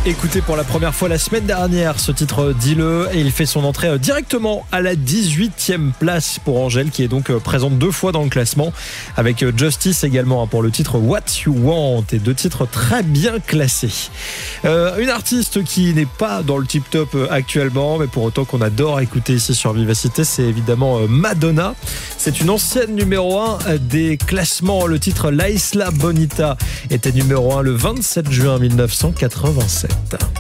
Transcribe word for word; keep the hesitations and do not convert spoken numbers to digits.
écouté pour la première fois la semaine dernière, ce titre Dis-le, et il fait son entrée directement à la dix-huitième place pour Angèle, qui est donc présente deux fois dans le classement, avec Justice également pour le titre What You Want, et deux titres très bien classés. Euh, une artiste qui n'est pas dans le tip top actuellement, mais pour autant qu'on adore écouter ici sur Vivacité, c'est évidemment Madonna. C'est une ancienne numéro un des classements. Le titre La Isla Bonita était numéro un le vingt-sept juin mille neuf cent quatre-vingt-sept.